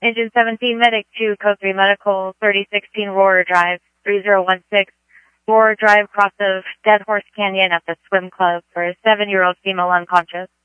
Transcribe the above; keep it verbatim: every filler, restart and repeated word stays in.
Engine seventeen, Medic two, Code three Medical, thirty sixteen Roar Drive, three zero one six, Roar Drive, cross of Dead Horse Canyon at the swim club for a seven-year-old female unconscious.